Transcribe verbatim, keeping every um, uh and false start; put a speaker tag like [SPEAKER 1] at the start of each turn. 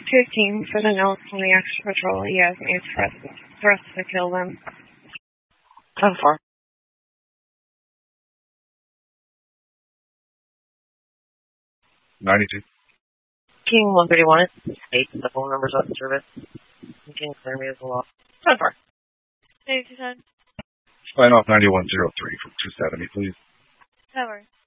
[SPEAKER 1] fifteen for the notes on the extra patrol. He has made threats, threats to kill them.
[SPEAKER 2] ten four.
[SPEAKER 3] ninety-two.
[SPEAKER 2] King one thirty-one. Eight. The phone number's up in service. You can clear me as well. ten four.
[SPEAKER 4] ninety-two ten.
[SPEAKER 3] Sign off ninety-one oh three from two seventy, please.
[SPEAKER 4] Tower.